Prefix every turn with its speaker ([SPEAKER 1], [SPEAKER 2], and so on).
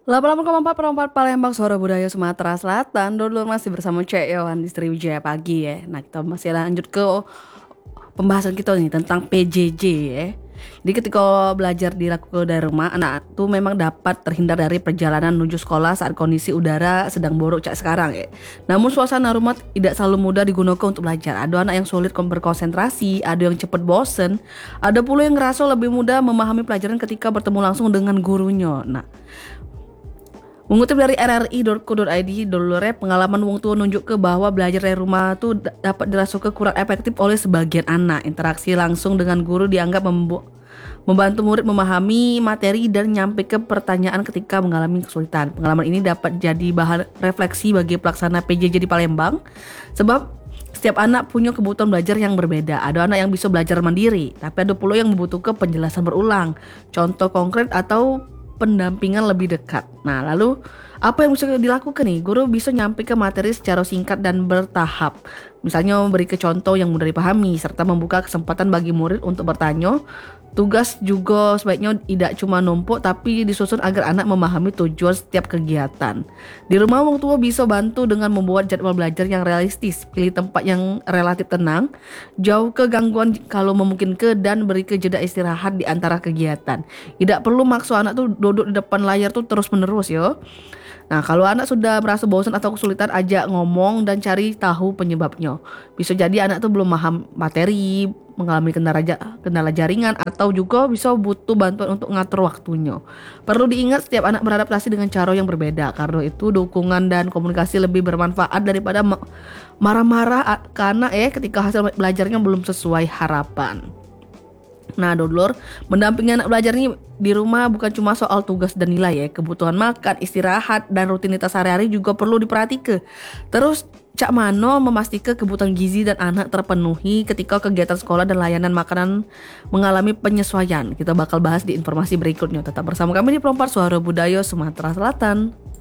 [SPEAKER 1] 88,4 Palembang, Suara Budaya Sumatera Selatan. Dulu masih bersama Cek Yohan di Sriwijaya Pagi ya. Nah, kita masih lanjut ke pembahasan kita nih tentang PJJ ya. Jadi ketika belajar dilakukan dari rumah, anak tuh memang dapat terhindar dari perjalanan menuju sekolah saat kondisi udara sedang buruk cak sekarang ya. Namun suasana rumah tidak selalu mudah digunakan untuk belajar. Ada anak yang sulit berkonsentrasi, ada yang cepat bosen, ada pula yang ngerasa lebih mudah memahami pelajaran ketika bertemu langsung dengan gurunya. Nah, mengutip dari rri.co.id, Dolore, pengalaman wong tua nunjuk ke bahwa belajar dari rumah tuh dapat dirasakan kurang efektif oleh sebagian anak. Interaksi langsung dengan guru dianggap membantu murid memahami materi dan nyampe ke pertanyaan ketika mengalami kesulitan. Pengalaman ini dapat jadi bahan refleksi bagi pelaksana PJJ di Palembang, sebab setiap anak punya kebutuhan belajar yang berbeda. Ada anak yang bisa belajar mandiri, tapi ada pula yang membutuhkan penjelasan berulang, contoh konkret atau pendampingan lebih dekat. Nah, lalu apa yang bisa dilakukan nih? Guru bisa nyampe ke materi secara singkat dan bertahap. Misalnya memberi ke contoh yang mudah dipahami serta membuka kesempatan bagi murid untuk bertanya. Tugas juga sebaiknya tidak cuma numpuk tapi disusun agar anak memahami tujuan setiap kegiatan. Di rumah, orang tua bisa bantu dengan membuat jadwal belajar yang realistis, pilih tempat yang relatif tenang, jauh ke gangguan kalau memungkinkan, dan beri ke jeda istirahat di antara kegiatan. Tidak perlu maksa anak tuh duduk di depan layar tuh terus menerus yo. Nah, kalau anak sudah merasa bosan atau kesulitan, ajak ngomong dan cari tahu penyebabnya. Bisa jadi anak tuh belum paham materi, mengalami kendala jaringan, atau juga bisa butuh bantuan untuk ngatur waktunya. Perlu diingat setiap anak beradaptasi dengan cara yang berbeda. Karena itu dukungan dan komunikasi lebih bermanfaat daripada marah-marah karena ketika hasil belajarnya belum sesuai harapan. Nah, Dodlor, mendampingi anak belajar ini di rumah bukan cuma soal tugas dan nilai ya. Kebutuhan makan, istirahat, dan rutinitas sehari-hari juga perlu diperhatikan. Terus, Cak Mano memastikan kebutuhan gizi dan anak terpenuhi ketika kegiatan sekolah dan layanan makanan mengalami penyesuaian. Kita bakal bahas di informasi berikutnya. Tetap bersama kami di Perompak Suara Budaya Sumatera Selatan.